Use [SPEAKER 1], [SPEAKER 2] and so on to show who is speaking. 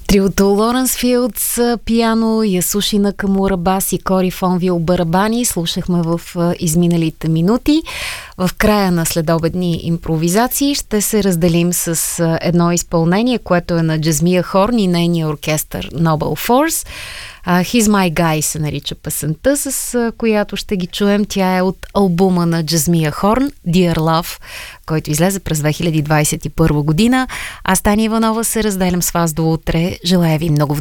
[SPEAKER 1] Триото Лоренс Филдс пиано, Ясуши Накамура бас и Кори Фонвил барабани слушахме в изминалите минути. В края на следобедни импровизации ще се разделим с едно изпълнение, което е на Джазмия Хорн и нейния оркестър Noble Force. He's My Guy се нарича песента, с която ще ги чуем. Тя е от албума на Джазмия Хорн, Dear Love, който излезе през 2021 година. Аз, Таня Иванова, се разделям с вас до утре. Желая ви много